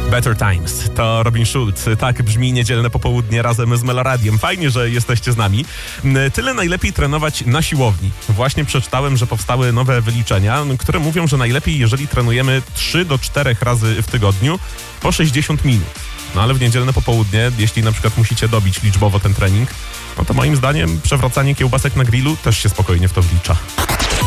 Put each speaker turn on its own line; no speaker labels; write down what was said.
Better Times. To Robin Schulz. Tak brzmi niedzielne popołudnie razem z Meloradiem. Fajnie, że jesteście z nami. Tyle najlepiej trenować na siłowni. Właśnie przeczytałem, że powstały nowe wyliczenia, które mówią, że najlepiej, jeżeli trenujemy 3 do 4 razy w tygodniu po 60 minut. No ale w niedzielne popołudnie, jeśli na przykład musicie dobić liczbowo ten trening, no to moim zdaniem przewracanie kiełbasek na grillu też się spokojnie w to wlicza.